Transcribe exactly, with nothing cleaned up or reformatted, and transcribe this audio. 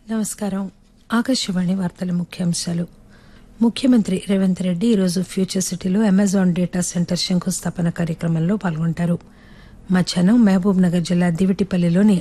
నమస్కారం. ఆకాశవాణి వార్తల ముఖ్యాంశాలు. ముఖ్యమంత్రి రేవంత్ రెడ్డి ఈరోజు ఫ్యూచర్ సిటీలో అమెజాన్ డేటా సెంటర్ శంకుస్థాపన కార్యక్రమంలో పాల్గొంటారు. మధ్యాహ్నం మహబూబ్ నగర్ జిల్లా దివిటిపల్లిలోని